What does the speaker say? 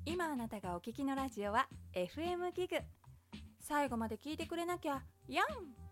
今あなたがお聞きのラジオは FM ギグ。最後まで聞いてくれなきゃやん。